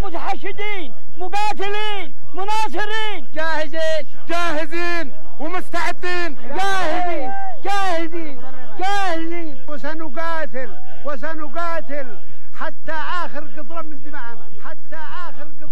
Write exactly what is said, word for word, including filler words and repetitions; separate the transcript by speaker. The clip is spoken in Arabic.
Speaker 1: متحشدين مقاتلين مناصرين
Speaker 2: جاهزين
Speaker 3: جاهزين ومستعدين
Speaker 2: جاهزين جاهزين جاهزين
Speaker 4: وسنقاتل وسنقاتل حتى آخر قطرة من دماءنا، حتى آخر قطرة